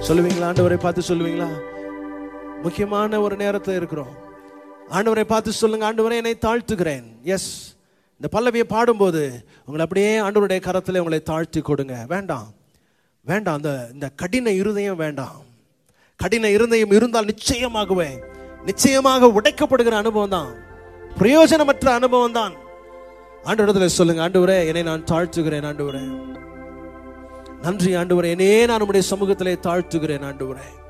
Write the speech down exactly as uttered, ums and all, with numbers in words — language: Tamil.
சொல்லுவீங்களா? ஆண்டவரை பார்த்து சொல்லுவீங்களா? முக்கியமான ஒரு நேரத்தில் இருக்கிறோம். ஆண்டவரை பார்த்து சொல்லுங்க, ஆண்டவரை என்னை தாழ்த்துகிறேன். எஸ், இந்த பல்லவியை பாடும்போது உங்களை அப்படியே ஆண்டவருடைய கரத்தில் உங்களை தாழ்த்தி கொடுங்க. வேண்டாம் வேண்டாம் அந்த இந்த கடின இருதயம் வேண்டாம். கடின இருதயம் இருந்தால் நிச்சயமாகவே நிச்சயமாக உடைக்கப்படுகிற அனுபவம் தான், பிரயோஜனமற்ற அனுபவம் தான். ஆண்டவரிடத்தில் சொல்லுங்க, ஆண்டவரே என்னை நான் தாழ்த்துகிறேன். ஆண்டவரே நன்றி. ஆண்டவரே என்னையே நான் உம்முடைய சமூகத்திலே தாழ்த்துகிறேன். ஆண்டவரே